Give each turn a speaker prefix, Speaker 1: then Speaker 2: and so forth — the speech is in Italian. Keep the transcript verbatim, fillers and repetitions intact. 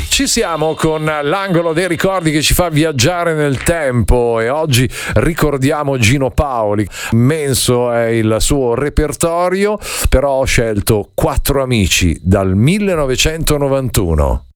Speaker 1: Ci siamo con l'angolo dei ricordi che ci fa viaggiare nel tempo e oggi ricordiamo Gino Paoli. Immenso è il suo repertorio, però ho scelto Quattro amici dal millenovecentonovantuno.